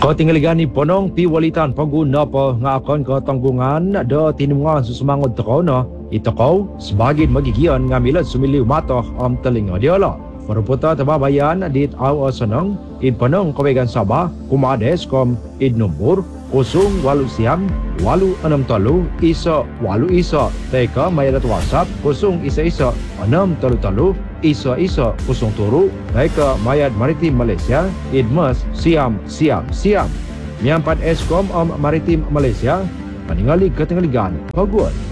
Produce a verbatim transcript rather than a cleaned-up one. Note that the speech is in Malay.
Kau tinggaligan ni ponong pi walitan pengguna pa ngakon ke tanggungan do tinungan susumangon terona ito kau sebagai magigian ngamilan sumiliw matoh am telinga dia lah. Meruputa tababayan di aw senang in penong kawegan Sabah kumades kom in nombor kosong walu siam walu enam telu isa walu isa teka mayadat WhatsApp kosong isa isa enam telu telu isa isa kosong turu teka mayat maritim Malaysia idmas siam siam siam. Miampat Eskom Om Maritim Malaysia, paningali ketinggaligan bagus.